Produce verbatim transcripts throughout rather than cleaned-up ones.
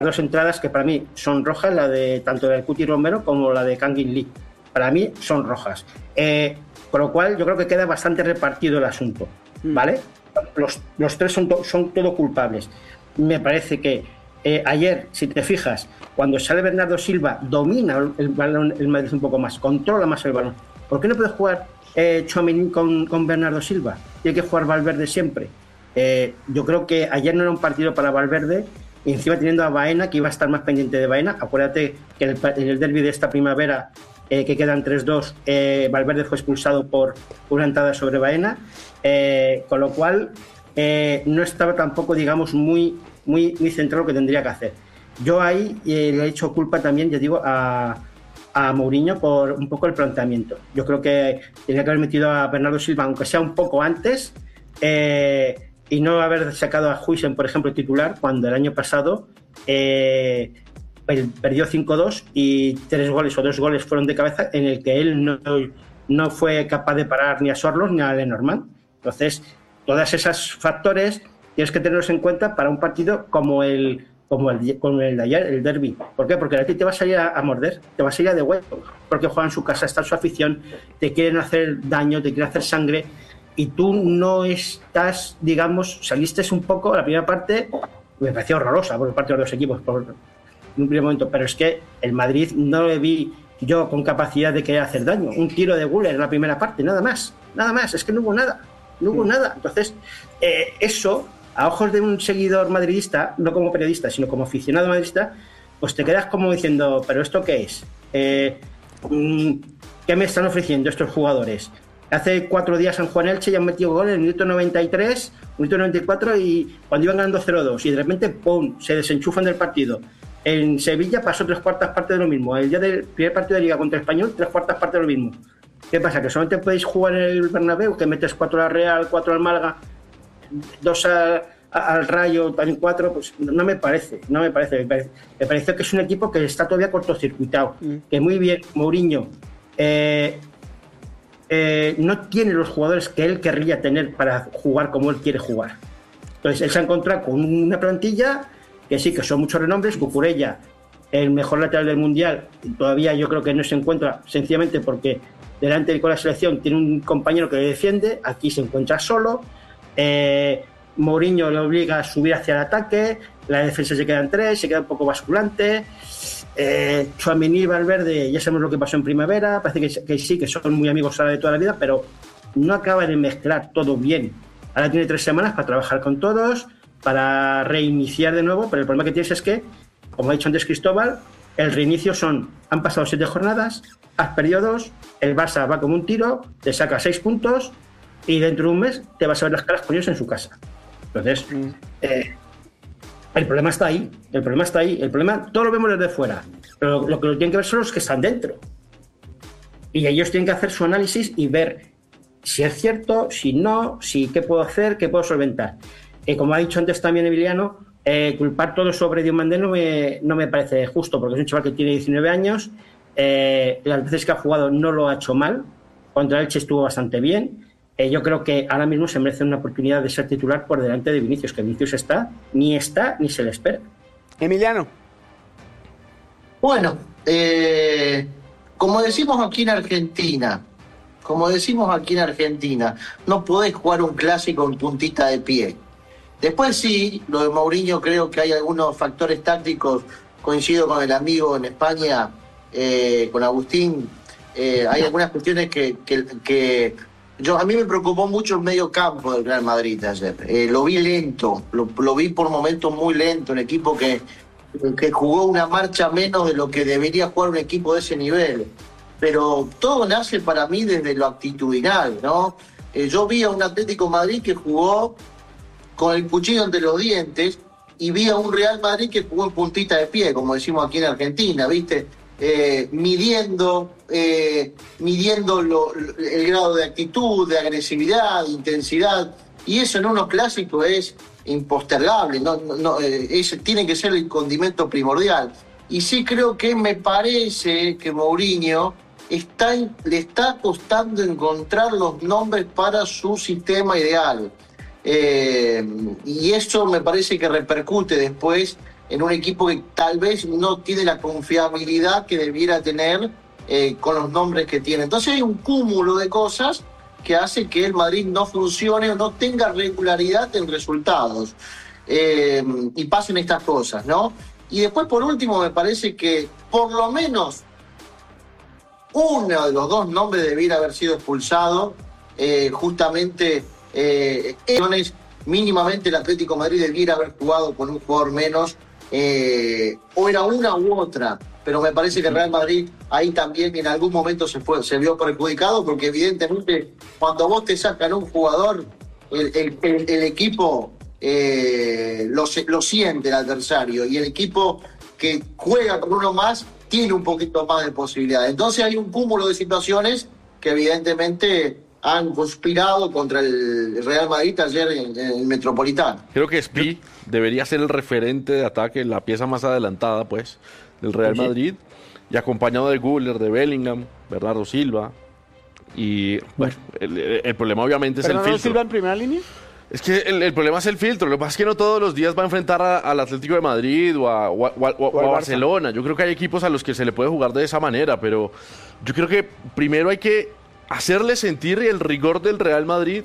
dos entradas que para mí son rojas, la de tanto del Cuti Romero como la de Kangin Lee. Para mí son rojas. Eh, con lo cual yo creo que queda bastante repartido el asunto, ¿vale? Los, los tres son, to, son todo culpables. Me parece que eh, ayer, si te fijas, cuando sale Bernardo Silva, domina el balón el Madrid un poco más, controla más el balón. ¿Por qué no puede jugar eh, Tchouaméni con, con Bernardo Silva? Tiene que jugar Valverde siempre. Eh, yo creo que ayer no era un partido para Valverde, y encima teniendo a Baena, que iba a estar más pendiente de Baena. Acuérdate que en el, en el derbi de esta primavera, eh, que quedan tres dos, eh, Valverde fue expulsado por una entrada sobre Baena, eh, con lo cual eh, no estaba tampoco, digamos, muy, muy, muy centrado lo que tendría que hacer. Yo ahí eh, le he hecho culpa también, ya digo, a, a Mourinho por un poco el planteamiento. Yo creo que tenía que haber metido a Bernardo Silva, aunque sea un poco antes, eh, y no haber sacado a Huijsen, por ejemplo, titular, cuando el año pasado eh, perdió cinco dos y tres goles o dos goles fueron de cabeza, en el que él no, no fue capaz de parar ni a Sorloth ni a Lenormand. Entonces, todos esos factores tienes que tenerlos en cuenta para un partido como el, como el, como el de ayer, el derbi. ¿Por qué? Porque aquí te vas a ir a, a morder, te vas a ir a de huevo, porque juegan en su casa, está en su afición, te quieren hacer daño, te quieren hacer sangre, y tú no estás, digamos, saliste un poco, la primera parte me pareció horrorosa por parte de los dos equipos por un primer momento, pero es que el Madrid no le vi yo con capacidad de querer hacer daño. Un tiro de Güler en la primera parte, nada más, nada más, es que no hubo nada, no hubo nada. Entonces, eh, eso, a ojos de un seguidor madridista, no como periodista, sino como aficionado madridista, pues te quedas como diciendo, ¿pero esto qué es? Eh, ¿Qué me están ofreciendo estos jugadores? Hace cuatro días en Juan Elche ya han metido gol en el minuto noventa y tres, minuto noventa y cuatro, y cuando iban ganando cero dos, y de repente, ¡pum!, se desenchufan del partido. En Sevilla pasó tres cuartas partes de lo mismo. El día del primer partido de Liga contra el Español, tres cuartas partes de lo mismo. ¿Qué pasa? ¿Que solamente podéis jugar en el Bernabéu? ¿Que metes cuatro al Real, cuatro al Málaga, dos a, a, al Rayo, también cuatro? Pues no me parece, no me parece. Me parece, me parece que es un equipo que está todavía cortocircuitado. Mm. Que muy bien, Mourinho eh, eh, no tiene los jugadores que él querría tener para jugar como él quiere jugar. Entonces, él se ha encontrado con una plantilla que sí, que son muchos renombres. Cucurella, el mejor lateral del Mundial, todavía yo creo que no se encuentra, sencillamente porque delante de la selección tiene un compañero que le defiende, aquí se encuentra solo. eh, Mourinho le obliga a subir hacia el ataque, la defensa se queda en tres, se queda un poco basculante. eh, Tchouaméni, Valverde, ya sabemos lo que pasó en primavera, parece que, que sí, que son muy amigos ahora de toda la vida, pero no acaba de mezclar todo bien. Ahora tiene tres semanas para trabajar con todos, para reiniciar de nuevo, pero el problema que tienes es que, como ha dicho antes Cristóbal, el reinicio son, han pasado siete jornadas, has perdido dos, el Barça va como un tiro, te saca seis puntos y dentro de un mes te vas a ver las caras con ellos en su casa. Entonces, mm. eh, el problema está ahí, el problema está ahí, el problema todo lo vemos desde fuera, pero lo, lo que lo tienen que ver son los que están dentro. Y ellos tienen que hacer su análisis y ver si es cierto, si no, si qué puedo hacer, qué puedo solventar. Eh, como ha dicho antes también Emiliano, eh, culpar todo sobre Diomandé no me, no me parece justo, porque es un chaval que tiene diecinueve años, eh, las veces que ha jugado no lo ha hecho mal, contra Elche estuvo bastante bien. Eh, yo creo que ahora mismo se merece una oportunidad de ser titular por delante de Vinicius, que Vinicius está, ni está, ni se le espera. Emiliano. Bueno, eh, como decimos aquí en Argentina, como decimos aquí en Argentina, no podés jugar un clásico en puntita de pie. Después sí, lo de Mourinho, creo que hay algunos factores tácticos, coincido con el amigo en España, eh, con Agustín, eh, hay algunas cuestiones que, que, que yo a mí me preocupó mucho el medio campo del Real Madrid ayer. Eh, lo vi lento, lo, lo vi por momentos muy lento, un equipo que, que jugó una marcha menos de lo que debería jugar un equipo de ese nivel. Pero todo nace para mí desde lo actitudinal, ¿no? Eh, yo vi a un Atlético Madrid que jugó con el cuchillo entre los dientes y vi a un Real Madrid que jugó en puntita de pie, como decimos aquí en Argentina, ¿viste? Eh, midiendo eh, midiendo lo, el grado de actitud, de agresividad, de intensidad, y eso en unos clásicos es impostergable, no, no, no, eh, es, tiene que ser el condimento primordial. Y sí creo que me parece que Mourinho está, le está costando encontrar los nombres para su sistema ideal. Eh, y eso me parece que repercute después en un equipo que tal vez no tiene la confiabilidad que debiera tener eh, con los nombres que tiene. Entonces hay un cúmulo de cosas que hace que el Madrid no funcione o no tenga regularidad en resultados. Eh, y pasen estas cosas, ¿no? Y después, por último, me parece que por lo menos uno de los dos nombres debiera haber sido expulsado. Eh, justamente, eh, mínimamente el Atlético de Madrid debiera haber jugado con un jugador menos, eh, o era una u otra, pero me parece que el Real Madrid ahí también en algún momento se, fue, se vio perjudicado, porque evidentemente cuando vos te sacan un jugador, el, el, el, el equipo eh, lo, lo siente el adversario, y el equipo que juega con uno más tiene un poquito más de posibilidades. Entonces hay un cúmulo de situaciones que evidentemente han conspirado contra el Real Madrid ayer en, en el Metropolitano. Creo que Spi debería ser el referente de ataque, la pieza más adelantada, pues, del Real sí. Madrid, y acompañado de Güler, de Bellingham, Bernardo Silva, y bueno, el, el problema obviamente es el filtro. ¿Bernardo Silva en primera línea? Es que el, el problema es el filtro. Lo que pasa es que no todos los días va a enfrentar a, al Atlético de Madrid o a, o a, o a, o a Barcelona. Yo creo que hay equipos a los que se le puede jugar de esa manera, pero yo creo que primero hay que hacerle sentir el rigor del Real Madrid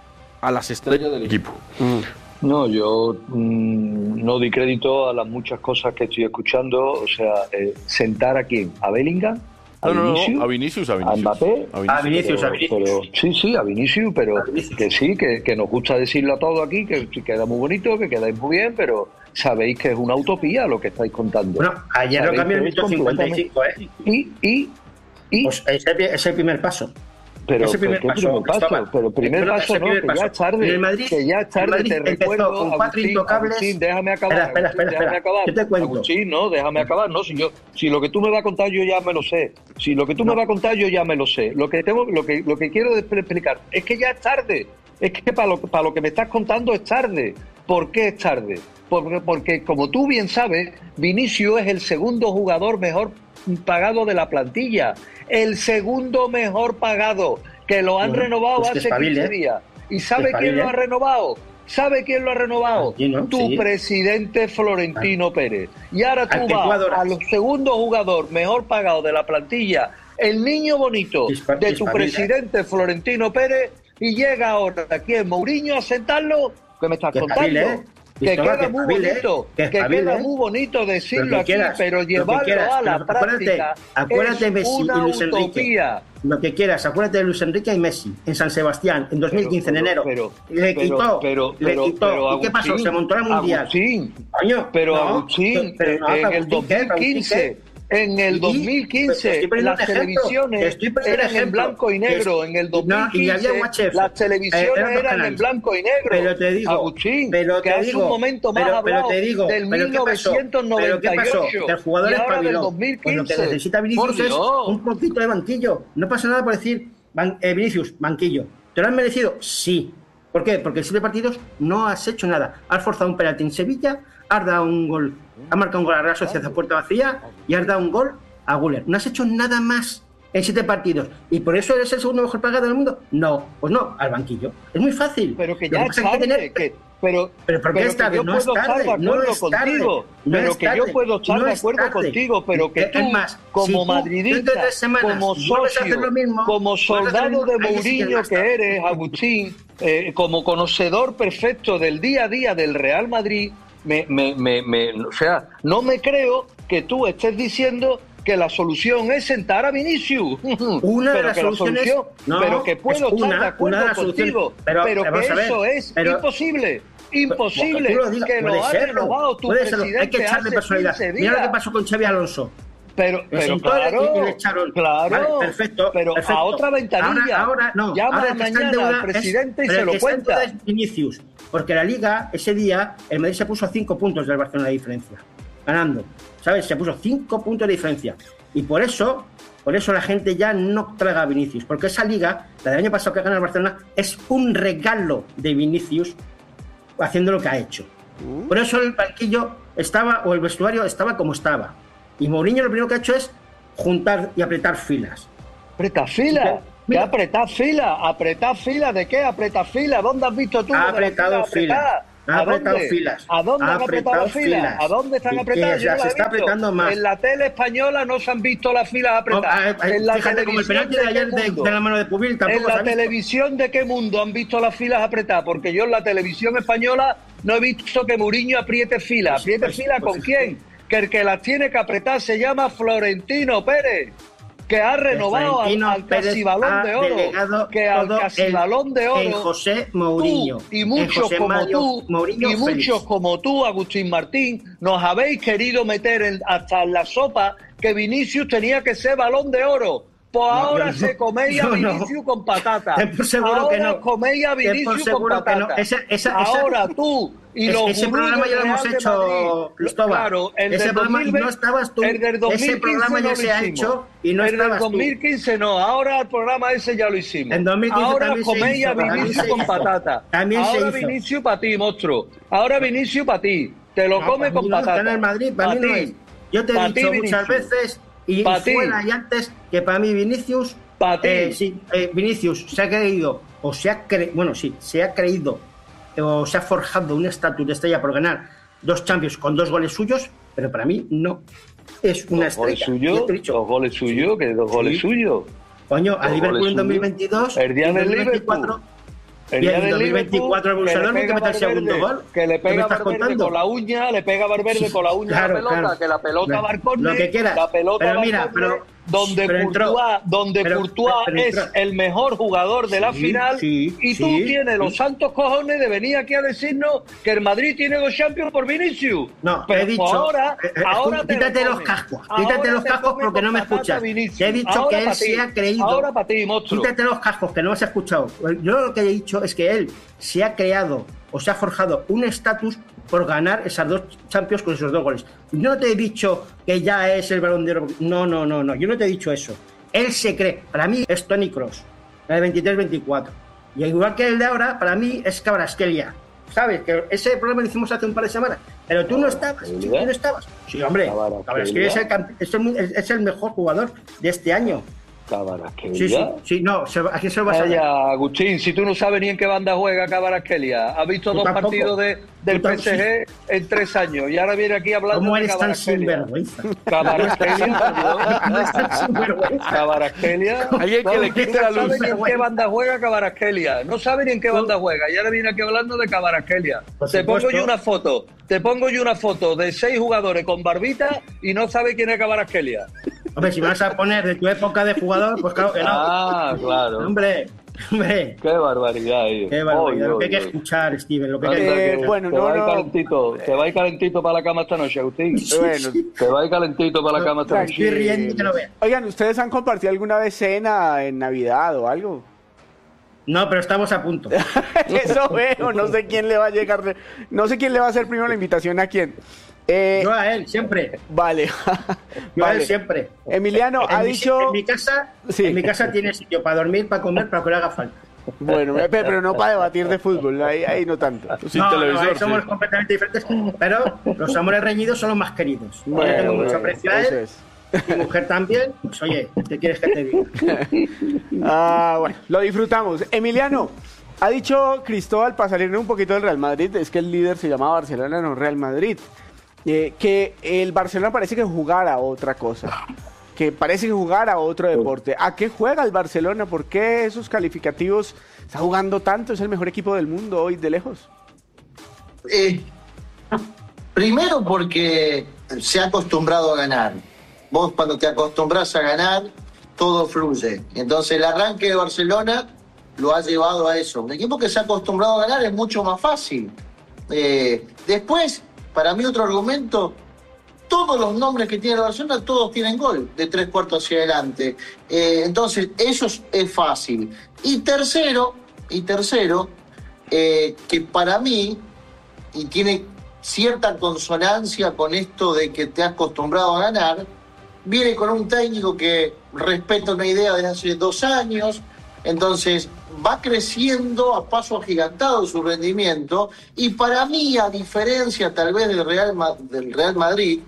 a las estrellas del equipo. Mm. No, yo mmm, no doy crédito a las muchas cosas que estoy escuchando. O sea, eh, sentar a quién, a Bellingham. ¿A no, Vinicius? no, no, a Vinicius, a Vinicius. ¿A Mbappé? A Vinicius, a Vinicius. Pero, A Vinicius. Pero, sí, sí, a Vinicius, pero a Vinicius. que sí, que, que nos gusta decirlo a todos aquí, que, que queda muy bonito, que quedáis muy bien, pero sabéis que es una utopía lo que estáis contando. Bueno, ayer lo cambió el minuto cincuenta y cinco, ¿eh? Y, y, y... Pues ese es el primer paso. Pero, ese primer ¿qué paso, primer paso? Pero primer pero paso no, primer que paso. ya es tarde. El Madrid, que ya es tarde, Madrid te recuerdo. con cuatro Agustín, intocables. Agustín, déjame acabar. Espera, espera, espera. Agustín, déjame acabar. Yo te cuento. Agustín, no, déjame acabar. No, si yo, si lo que tú me vas a contar yo ya me lo sé. Si lo que tú no. me vas a contar yo ya me lo sé. Lo que tengo, lo que, lo que quiero explicar es que ya es tarde. Es que para lo, para lo que me estás contando es tarde. ¿Por qué es tarde? Porque, porque como tú bien sabes, Vinicius es el segundo jugador mejor pagado de la plantilla. El segundo mejor pagado. Que lo han bueno, renovado pues hace quince días. ¿Y sabe quién lo ha renovado? ¿Sabe quién lo ha renovado? ¿no? Tu sí. presidente Florentino ah. Pérez. Y ahora tú vas al segundo jugador mejor pagado de la plantilla, el niño bonito Dispar de tu Dispar presidente Florentino Pérez, y llega ahora aquí en Mourinho a sentarlo. ¿Qué me estás que contando? Espabile, que queda que muy espabile, bonito, que, que queda muy bonito decirlo aquí, quieras, pero llevarlo quieras, a la práctica acuérdate es Messi una y Luis utopía. Enrique. Lo que quieras, acuérdate de Luis Enrique y Messi en San Sebastián en dos mil quince, pero, en enero. Pero, le quitó, pero, pero, le quitó. Pero, ¿Y qué pasó? Agustín, Se montó la mundial. Agustín, Coño, pero no, Agustín, pero no, en Agustín, el dos mil quince, en el dos mil quince las televisiones eran en blanco y negro. En el dos mil quince no, las televisiones eh, eran en blanco y negro. Pero te digo, Agustín, pero te que hace digo, un momento más pero, hablado pero te digo, del mil novecientos noventa y ocho. ¿Pero qué pasó? El jugador y ahora espabiló. del dos mil quince. Pues lo que necesita Vinicius es un poquito de banquillo. No pasa nada por decir, ban, eh, Vinicius, banquillo. ¿Te lo han merecido? Sí. ¿Por qué? Porque en siete partidos no has hecho nada. Has forzado un penalti en Sevilla, has dado un gol, has marcado un gol a la Real Sociedad a puerta vacía y has dado un gol a Güler. No has hecho nada más en siete partidos. ¿Y por eso eres el segundo mejor pagado del mundo? No, pues no, al banquillo. Es muy fácil. Pero que ya es tarde, que tener... que, pero, pero ¿por qué pero es tarde? Yo no puedo es tarde, estar de acuerdo no es tarde, contigo, no pero es que tarde, yo puedo estar no de acuerdo tarde. contigo, pero que tú, más, como si tú, madridista, semanas, como socio, mismo, como soldado de Mourinho que eres, Agustín, eh, como conocedor perfecto del día a día del Real Madrid, me, me, me, me, o sea, no me creo que tú estés diciendo que la solución es sentar a Vinicius. Una pero de las que soluciones, la solución, no, pero que puedo una, estar de acuerdo de contigo, pero, pero que ver, eso es pero, imposible. Imposible lo digas, que lo haya renovado tu presidente. Hay que echarle personalidad. Mira lo que pasó con Xabi Alonso. Pero, pero claro, y le echaron. claro, vale, perfecto, pero perfecto. a otra ventanilla. Ahora, ahora no, llama ahora mañana al presidente es, y se lo cuenta. Es Vinicius, porque la Liga ese día el Madrid se puso a cinco puntos del Barcelona de diferencia, ganando, ¿sabes? Se puso cinco puntos de diferencia y por eso, por eso la gente ya no traga a Vinicius, porque esa Liga, la del año pasado que gana el Barcelona, es un regalo de Vinicius haciendo lo que ha hecho. Por eso el banquillo estaba o el vestuario estaba como estaba. Y Mourinho lo primero que ha hecho es juntar y apretar filas. ¿Apretar filas? ¿Qué apretar filas? ¿Apretar filas de qué? ¿Apretar filas? ¿Dónde has visto tú? Ha apretado filas. Ha ¿A apretado dónde? filas. ¿A dónde Ha han apretado las apretado filas? filas. ¿A dónde están Y- y apretadas? Yo las no las he está visto. apretando más. En la tele española no se han visto las filas apretadas. Oh, ah, eh, en la fíjate, como el televisión penalti de qué ayer de, mundo? de la mano de Pubil En tampoco se la ha visto. televisión de qué mundo han visto las filas apretadas, porque yo en la televisión española no he visto que Mourinho apriete filas. ¿Apriete pues, filas pues con es quién? Que el que las tiene que apretar se llama Florentino Pérez, que ha renovado al, Florentino al Pérez casi balón ha de oro, delegado que al todo casi en- balón de oro en José Mourinho, tú y en muchos José como Mario tú Mourinho y Félix. muchos como tú, Agustín Martín, nos habéis querido meter en- hasta en la sopa que Vinicius tenía que ser balón de oro. Pues No, ahora yo no. se coméis a Yo no. Vinicius con patata. Ten por seguro ahora que no. coméis a Ten por Vinicius con seguro que no. patata. Esa- esa- esa- ahora tú y Es- los ese gurús programa del ya lo hemos Real de hecho, Madrid. Cristóbal. Claro, el Ese del programa, y dos mil veinte, no estabas tú. el del dos mil quince Ese programa ya no lo se ha hicimos. hecho y no el estabas del tú. dos mil quince no, ahora el programa ese ya lo hicimos. En dos mil quince ahora también se coméis hizo, a también Vinicius se con hizo. patata. También se ahora hizo. Vinicius para ti, monstruo. Ahora Vinicius para ti. Te lo No, come para con mí no, patata. está en el Madrid, para mí no ti. es. Yo te he Pa' dicho ti, muchas Vinicius. veces y Pa' ti. fuera y antes que para mí Vinicius, Pa' ti. eh, sí, eh, Vinicius se ha creído o se ha cre bueno sí, se ha creído eh, o se ha forjado un estatus de estrella por ganar dos Champions con dos goles suyos, pero para mí no es una ¿Dos goles estrella. suyos? Yo te he dicho, ¿Dos goles suyos? ¿Qué dos goles Sí. suyos? coño, Dos al Liverpool goles en dos mil suyos. veintidós, El día en del dos mil veinticuatro, Liverpool. El y día en del dos mil veinticuatro el Liverpool, Borussia que le Dortmund que pega mete el segundo Valverde, gol. que le ¿Qué me pega estás Valverde contando? con la uña, le pega Valverde con la uña a Claro, la pelota, claro. que la pelota Lo- va al córner, lo que quieras. la pelota Pero va al mira, córner, pero- donde pero entró. Courtois, donde Pero- Courtois pero es entró. el mejor jugador de la Sí, final, sí, y tú sí, tienes sí. los santos cojones de venir aquí a decirnos que el Madrid tiene dos Champions por Vinicius. No, pero he dicho, pues ahora, eh, eh, ahora te lo quítate los comes. cascos, Ahora quítate los te cascos comes porque no con me patata escuchas. Vinicius. Te he dicho Ahora que él pa' se ti. ha creído. Ahora para ti, monstruo. Quítate los cascos que no me has escuchado. Yo lo que he dicho es que él se ha creado o se ha forjado un estatus por ganar esas dos Champions con esos dos goles. Yo no te he dicho que ya es el Balón de Oro. No, no, no, no. Yo no te he dicho eso. Él se cree. Para mí es Toni Kroos, el veintitrés veinticuatro. Y igual que el de ahora, para mí es Kvaratskhelia. ¿Sabes? Que ese programa lo hicimos hace un par de semanas. Pero tú no estabas. Sí, tú no estabas. Sí, hombre. Kvaratskhelia es el, campe- es, el, es el mejor jugador de este año. Kvaratskhelia. Sí, sí, sí, no, se, ¿a quién se lo vas a dar? Vaya, Agustín, si tú no sabes ni en qué banda juega Kvaratskhelia, has visto Tú dos tampoco. partidos de, del Tú P S G en tres años y ahora viene aquí hablando ¿Cómo de eres tan Kvaratskhelia. sinvergüenza? Kvaratskhelia, ¿Cómo eres tan sinvergüenza? Kvaratskhelia. Alguien que le quite la No luz. sabe ni en qué banda juega Kvaratskhelia. No sabe ni en qué banda juega. Y ahora viene aquí hablando de Kvaratskhelia. Por Te pongo supuesto. yo una foto. Te pongo yo una foto de seis jugadores con barbita y no sabe quién es Kvaratskhelia. Hombre, si me vas a poner de tu época de jugador, pues claro que no. Ah, claro. Hombre, hombre. Qué barbaridad, eh. Qué barbaridad. Oy, Lo que hay que oy, oy. escuchar, Steven. Lo que hay Anda, que... que bueno, te no, va a ir no. calentito, te va a ir calentito para la cama esta noche, Agustín. Bueno, Te va a ir calentito para la cama esta noche. Estoy riendo que no veas. oigan, ¿ustedes han compartido alguna vez cena en Navidad o algo? No, pero estamos a punto. Eso veo, no sé quién le va a llegar, de- no sé quién le va a hacer primero la invitación a quién. Eh, Yo a él, siempre. vale. Yo a Vale. él siempre. Emiliano En ha mi- dicho, En mi casa, Sí. en mi casa tiene sitio para dormir, para comer, para lo que le haga falta. bueno, eh, pero no para debatir de fútbol, ahí, ahí no tanto. Sin no, no, televisor, ahí somos sí. completamente diferentes, pero los amores reñidos son los más queridos. Yo Bueno, tengo mucho bueno, aprecio a eso él, es. mi mujer también. Pues oye, ¿qué quieres que te diga? Ah, bueno, lo disfrutamos. Emiliano, ha dicho Cristóbal, para salirnos un poquito del Real Madrid, es que el líder se llama Barcelona, no Real Madrid, eh, que el Barcelona parece que jugara a otra cosa, que parece que jugara a otro deporte. ¿A qué juega el Barcelona? ¿Por qué esos calificativos está jugando tanto? Es el mejor equipo del mundo hoy de lejos. Eh, primero porque se ha acostumbrado a ganar. Vos cuando te acostumbras a ganar, todo fluye. Entonces el arranque de Barcelona lo ha llevado a eso. Un equipo que se ha acostumbrado a ganar es mucho más fácil. Eh, después, para mí otro argumento, todos los nombres que tiene el Barcelona, todos tienen gol de tres cuartos hacia adelante. Eh, entonces, eso es, es fácil. Y tercero, y tercero, eh, que para mí, y tiene cierta consonancia con esto de que te has acostumbrado a ganar, viene con un técnico que respeta una idea desde hace dos años, entonces va creciendo a paso agigantado su rendimiento, y para mí, a diferencia tal vez del Real, Ma- del Real Madrid,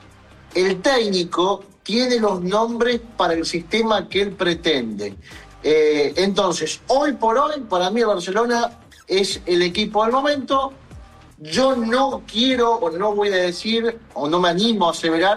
el técnico tiene los nombres para el sistema que él pretende. Eh, entonces, hoy por hoy, para mí el Barcelona es el equipo del momento. Yo no quiero o no voy a decir o no me animo a aseverar